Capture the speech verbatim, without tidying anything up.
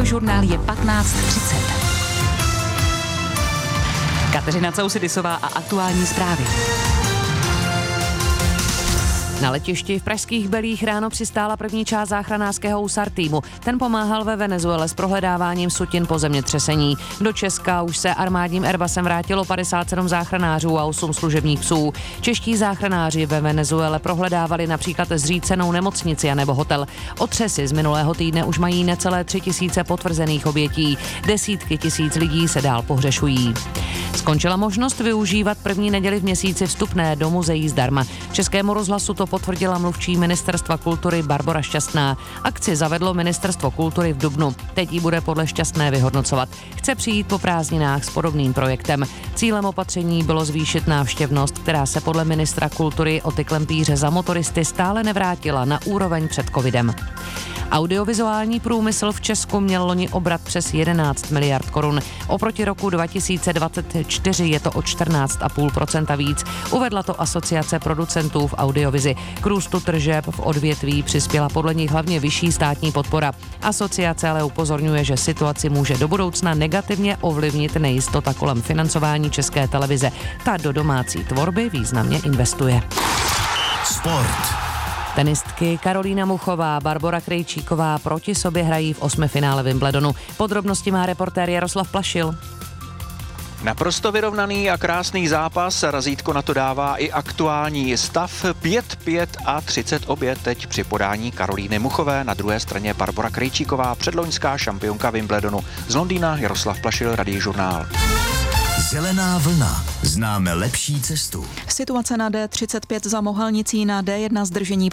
Radiožurnál je patnáct třicet. Kateřina Causidisová a aktuální zprávy. Na letišti v pražských Belích ráno přistála první část záchranářského úsar týmu. Ten pomáhal ve Venezuele s prohledáváním sutin po zemětřesení. Do Česka už se armádním Airbusem vrátilo padesát sedm záchranářů a osm služebních psů. Čeští záchranáři ve Venezuele prohledávali například zřícenou nemocnici a nebo hotel. Otřesy z minulého týdne už mají necelé tři tisíce potvrzených obětí. Desítky tisíc lidí se dál pohřešují. Skončila možnost využívat první neděli v měsíci vstupné do muzeí zdarma. Českému rozhlasu to potvrdila mluvčí Ministerstva kultury Barbora Šťastná. Akci zavedlo Ministerstvo kultury v dubnu. Teď ji bude podle Šťastné vyhodnocovat. Chce přijít po prázdninách s podobným projektem. Cílem opatření bylo zvýšit návštěvnost, která se podle ministra kultury o ty klempíře za motoristy stále nevrátila na úroveň před covidem. Audiovizuální průmysl v Česku měl loni obrat přes jedenáct miliard korun. Oproti roku dva tisíce dvacet čtyři je to o čtrnáct celá pět procenta víc. Uvedla to Asociace producentů v audiovizi. K růstu tržeb v odvětví přispěla podle nich hlavně vyšší státní podpora. Asociace ale upozorňuje, že situaci může do budoucna negativně ovlivnit nejistota kolem financování České televize. Ta do domácí tvorby významně investuje. Sport. Tenistky Karolína Muchová, Barbora Krejčíková proti sobě hrají v osmifinále Wimbledonu. Podrobnosti má reportér Jaroslav Plašil. Naprosto vyrovnaný a krásný zápas, razítko na to dává i aktuální stav pět pět a třicet obě teď při podání Karolíny Muchové, na druhé straně Barbora Krejčíková, předloňská šampionka Wimbledonu. Z Londýna Jaroslav Plašil, Radiožurnál. Zelená vlna. Známe lepší cestu. Situace na D třicet pět za Mohelnicí, na D jedna zdržení